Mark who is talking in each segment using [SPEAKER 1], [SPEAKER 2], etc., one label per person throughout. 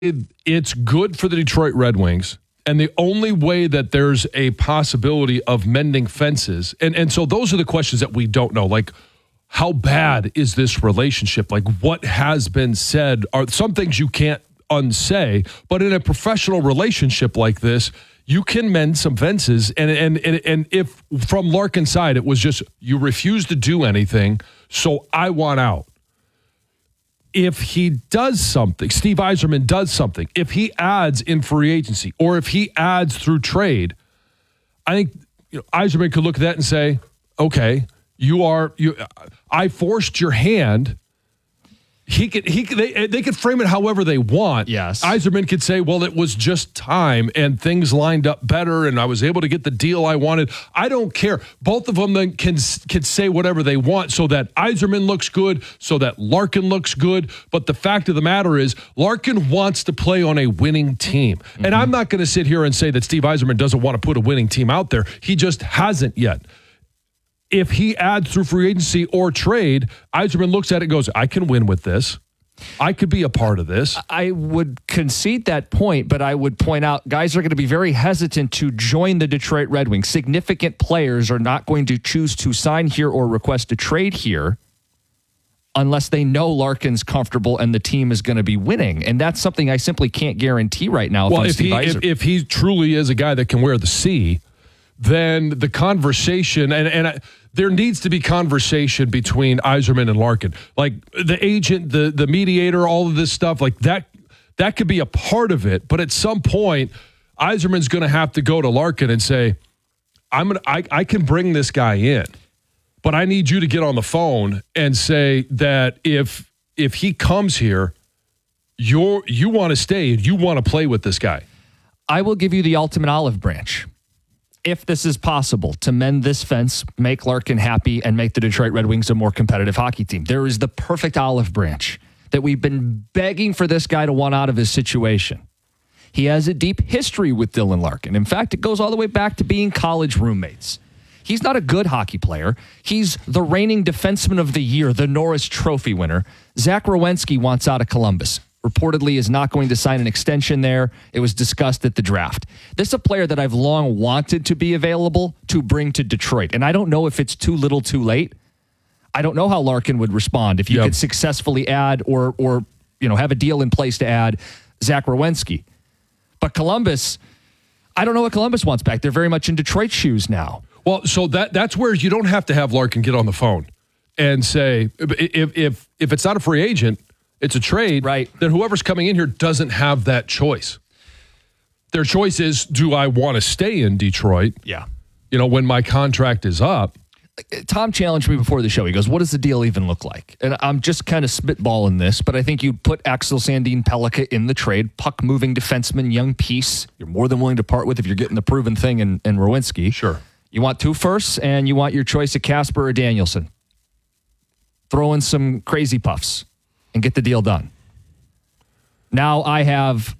[SPEAKER 1] It's good for the Detroit Red Wings. And the only way that there's a possibility of mending fences, and so those are the questions that we don't know. Like, how bad is this relationship? Like, what has been said? Are some things you can't unsay, but in a professional relationship like this, you can mend some fences. And if from Larkin's side, it was just, you refuse to do anything, so I want out. If he does something, Steve Yzerman does something, if he adds in free agency or if he adds through trade, I think Yzerman could look at that and say, okay, I forced your hand. They could frame it however they want.
[SPEAKER 2] Yes.
[SPEAKER 1] Yzerman could say, well, it was just time and things lined up better and I was able to get the deal I wanted. I don't care. Both of them then can say whatever they want so that Yzerman looks good, so that Larkin looks good. But the fact of the matter is, Larkin wants to play on a winning team. Mm-hmm. And I'm not going to sit here and say that Steve Yzerman doesn't want to put a winning team out there. He just hasn't yet. If he adds through free agency or trade, Yzerman looks at it and goes, I can win with this. I could be a part of this.
[SPEAKER 2] I would concede that point, but I would point out guys are going to be very hesitant to join the Detroit Red Wings. Significant players are not going to choose to sign here or request a trade here unless they know Larkin's comfortable and the team is going to be winning. And that's something I simply can't guarantee right now.
[SPEAKER 1] Well, if he truly is a guy that can wear the C, then the conversation, and there needs to be conversation between Yzerman and Larkin. Like the agent, the mediator, all of this stuff, like that could be a part of it. But at some point, Yzerman's going to have to go to Larkin and say, I can bring this guy in, but I need you to get on the phone and say that if he comes here, you want to stay and you want to play with this guy.
[SPEAKER 2] I will give you the ultimate olive branch. If this is possible, to mend this fence, make Larkin happy, and make the Detroit Red Wings a more competitive hockey team. There is the perfect olive branch that we've been begging for this guy to want out of his situation. He has a deep history with Dylan Larkin. In fact, it goes all the way back to being college roommates. He's not a good hockey player. He's the reigning defenseman of the year, the Norris Trophy winner. Zach Werenski wants out of Columbus. Reportedly is not going to sign an extension there. It was discussed at the draft. This is a player that I've long wanted to be available to bring to Detroit. And I don't know if it's too little too late. I don't know how Larkin would respond if you could successfully add or have a deal in place to add Zach Werenski. But Columbus, I don't know what Columbus wants back. They're very much in Detroit's shoes now.
[SPEAKER 1] Well, so that's where you don't have to have Larkin get on the phone and say, if it's not a free agent, it's a trade,
[SPEAKER 2] right?
[SPEAKER 1] Then whoever's coming in here doesn't have that choice. Their choice is, do I want to stay in Detroit?
[SPEAKER 2] Yeah.
[SPEAKER 1] When my contract is up.
[SPEAKER 2] Tom challenged me before the show. He goes, what does the deal even look like? And I'm just kind of spitballing this, but I think you'd put Axel Sandin Pellikka in the trade, puck-moving defenseman, young piece. You're more than willing to part with if you're getting the proven thing in Werenski.
[SPEAKER 1] Sure.
[SPEAKER 2] You want 2 firsts, and you want your choice of Casper or Danielson. Throw in some crazy puffs and get the deal done. Now I have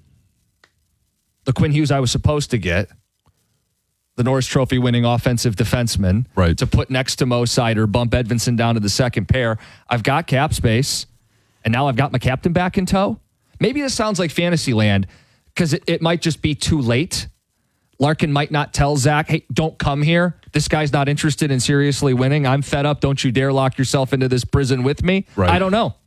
[SPEAKER 2] the Quinn Hughes I was supposed to get, the Norris Trophy winning offensive defenseman,
[SPEAKER 1] right,
[SPEAKER 2] to put next to Mo Seider, bump Edvinsson down to the second pair. I've got cap space, and now I've got my captain back in tow. Maybe this sounds like fantasy land because it might just be too late. Larkin might not tell Zach, hey, don't come here. This guy's not interested in seriously winning. I'm fed up. Don't you dare lock yourself into this prison with me.
[SPEAKER 1] Right.
[SPEAKER 2] I don't know.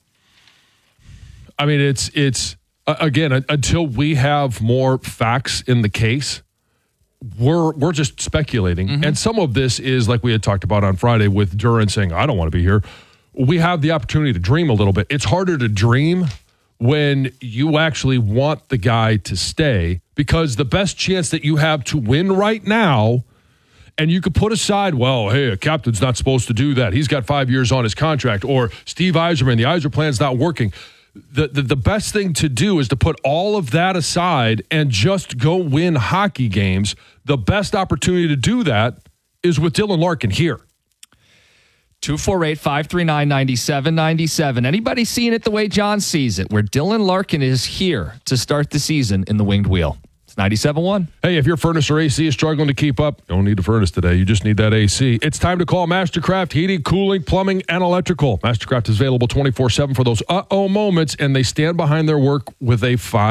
[SPEAKER 1] I mean, it's again, until we have more facts in the case, we're just speculating. Mm-hmm. And some of this is like we had talked about on Friday with Duran saying, I don't want to be here. We have the opportunity to dream a little bit. It's harder to dream when you actually want the guy to stay, because the best chance that you have to win right now, and you could put aside, well, hey, a captain's not supposed to do that. He's got 5 years on his contract. Or Steve Yzerman, the Yzer plan's not working. The best thing to do is to put all of that aside and just go win hockey games. The best opportunity to do that is with Dylan Larkin here.
[SPEAKER 2] 248-539-9797. Anybody seeing it the way John sees it, where Dylan Larkin is here to start the season in the winged wheel? It's 97.1.
[SPEAKER 1] Hey, if your furnace or AC is struggling to keep up, don't need a furnace today. You just need that AC. It's time to call Mastercraft Heating, Cooling, Plumbing, and Electrical. Mastercraft is available 24/7 for those moments, and they stand behind their work with a 5